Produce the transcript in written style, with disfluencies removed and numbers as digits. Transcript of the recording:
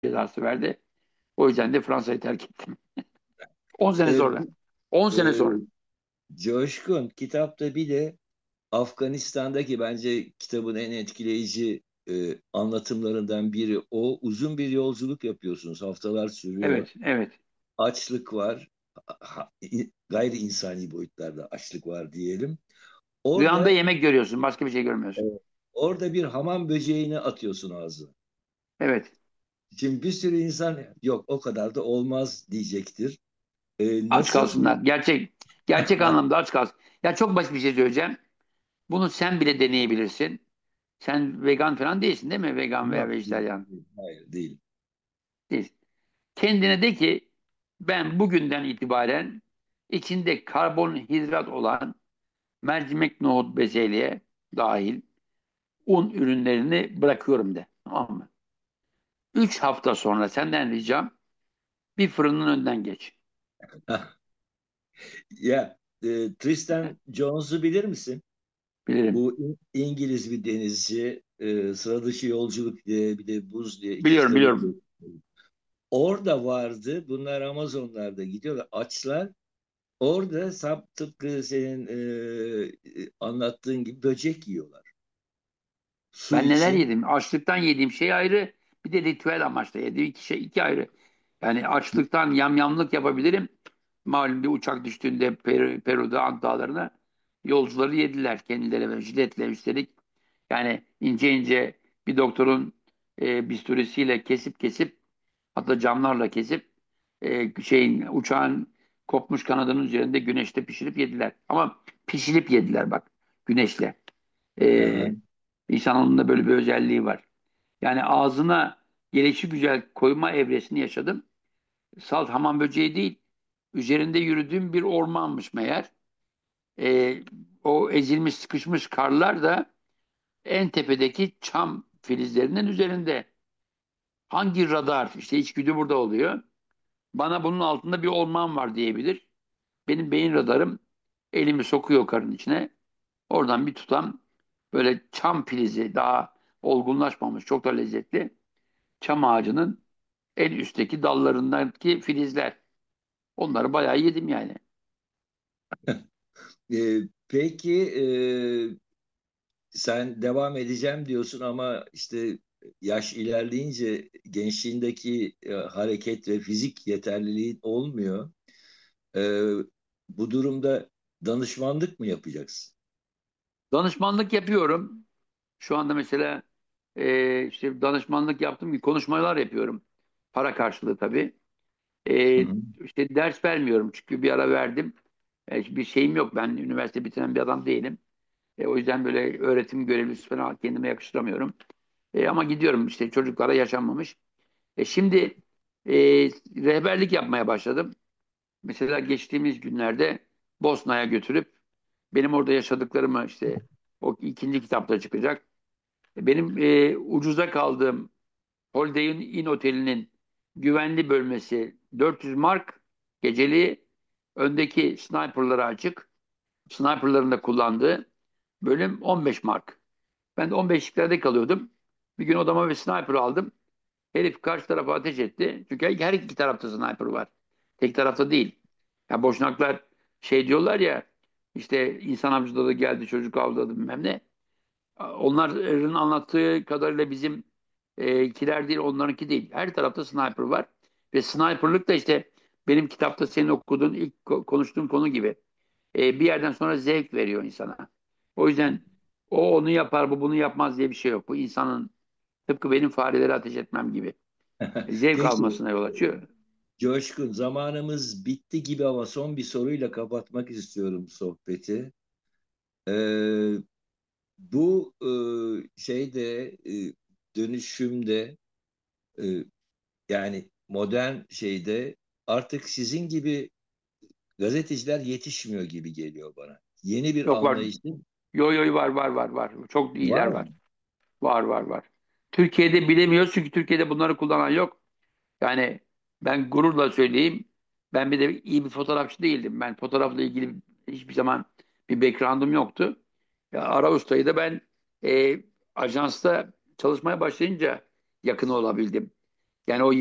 cezası verdi. O yüzden de Fransa'yı terk ettim. 10 sene E, sonra. 10 e, sene sonra. Coşkun kitapta bir de Afganistan'daki bence kitabın en etkileyici anlatımlarından biri o. Uzun bir yolculuk yapıyorsunuz. Haftalar sürüyor. Evet, evet. Açlık var. Gayri insani boyutlarda açlık var diyelim. Rüyanda Orada yemek görüyorsun. Başka bir şey görmüyorsun. orada bir hamam böceğini atıyorsun ağzına. Evet. Şimdi bir sürü insan yok o kadar da olmaz diyecektir. Aç Nasıl kalsınlar. bir Gerçek anlamda aç kalsın. Ya çok basit bir şey söyleyeceğim. Bunu sen bile deneyebilirsin. Sen vegan falan değilsin değil mi? Vegan veya yok değil, vejetaryen değil, hayır değil. değilsin. Kendine de ki ben bugünden itibaren içinde karbonhidrat olan mercimek, nohut, bezelye dahil un ürünlerini bırakıyorum de. Tamam mı? 3 hafta sonra senden ricam bir fırının önünden geç. Ya Tristan Jones'u bilir misin? Bilirim. Bu İngiliz bir denizci, sıra dışı yolculuk diye bir de buz diye iki Biliyorum, kitabı var. biliyorum. Orada vardı. Bunlar Amazonlarda gidiyorlar. Açlar. Orada tıpkı senin anlattığın gibi böcek yiyorlar. Su Ben neler için. yedim? Açlıktan yediğim şey ayrı. Bir de ritüel amaçla yediğim iki şey iki ayrı. Yani açlıktan yamyamlık yapabilirim. Malum bir uçak düştüğünde Peru'da Ant Dağları'na yolcuları yediler kendileri ve jiletle üstelik. Yani ince ince bir doktorun bisturisiyle kesip kesip hatta camlarla kesip uçağın kopmuş kanadının üzerinde güneşte pişirip yediler. Ama pişirip yediler bak güneşle. Aha. E, İnsanoğlunun da böyle bir özelliği var. Yani ağzına gelişigüzel koyma evresini yaşadım. Salt hamam böceği değil, üzerinde yürüdüğüm bir ormanmış meğer. Ee, O ezilmiş sıkışmış karlar da en tepedeki çam filizlerinin üzerinde. Hangi radar, işte içgüdü burada oluyor. Bana bunun altında bir orman var diyebilir. Benim beyin radarım elimi sokuyor karın içine. Oradan bir tutam böyle çam filizi daha olgunlaşmamış, çok da lezzetli. Çam ağacının en üstteki dallarındaki filizler. Onları bayağı yedim yani. Peki sen devam edeceğim diyorsun ama işte yaş ilerleyince gençliğindeki hareket ve fizik yeterliliğin olmuyor. E, Bu durumda danışmanlık mı yapacaksın? Danışmanlık yapıyorum. Şu anda mesela işte danışmanlık yaptım ki konuşmalar yapıyorum. Para karşılığı tabii. Hı E, hı. işte ders vermiyorum çünkü bir ara verdim. Bir şeyim yok. Ben üniversite bitiren bir adam değilim. O yüzden böyle öğretim görevlisi falan kendime yakıştıramıyorum. Ama gidiyorum işte çocuklara yaşanmamış. Şimdi e, rehberlik yapmaya başladım. Mesela geçtiğimiz günlerde Bosna'ya götürüp benim orada yaşadıklarımı işte o ikinci kitapta çıkacak. Benim ucuza kaldığım Holiday Inn Oteli'nin güvenli bölmesi 400 mark geceliği, öndeki sniperlara açık. Sniperların da kullandığı bölüm 15 mark. Ben de 15'liklerde kalıyordum. Bir gün odama bir sniper aldım. Herif karşı tarafa ateş etti. Çünkü her iki tarafta sniper var. Tek tarafta değil. Ya boşnaklar şey diyorlar ya, işte insan avcıda geldi çocuk avladı bilmem ne. Onların anlattığı kadarıyla bizim kiler değil, onlarınki değil. Her tarafta sniper var. Ve sniperlık da işte benim kitapta senin okuduğun ilk konuştuğum konu gibi. Bir yerden sonra zevk veriyor insana. O yüzden o onu yapar, bu bunu yapmaz diye bir şey yok. Bu insanın tıpkı benim fareleri ateş etmem gibi. Zevk Peki almasına yol açıyor. Coşkun, zamanımız bitti gibi ama son bir soruyla kapatmak istiyorum sohbeti. Ee, Bu şeyde dönüşümde yani modern şeyde artık sizin gibi gazeteciler yetişmiyor gibi geliyor bana. Yeni bir Yok, var. anlayışın Yo yo, var. Çok iyiler var var. mı? Var. Türkiye'de bilemiyoruz çünkü Türkiye'de bunları kullanan yok. Yani ben gururla söyleyeyim. Ben bir de iyi bir fotoğrafçı değildim. Ben fotoğrafla ilgili hiçbir zaman bir background'um yoktu. Ya Ara Usta'yı da ben e, ajansta çalışmaya başlayınca yakın olabildim. Yani o